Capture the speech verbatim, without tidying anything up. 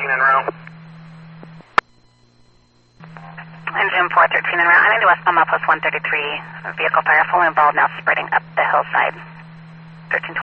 thirteen en route. Engine four thirteen en route. Heading to westbound Mile Post one thirty-three. Vehicle fire fully involved, now spreading up the hillside. thirteen